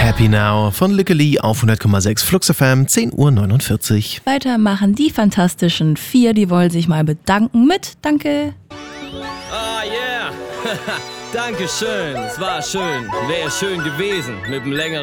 Happy Now von Lykke Li auf 100,6 Flux FM, 10:49 Uhr. Weiter machen die Fantastischen 4, die wollen sich mal bedanken mit Danke. Ah, yeah. Dankeschön, es war schön. Wäre schön gewesen mit einem längeren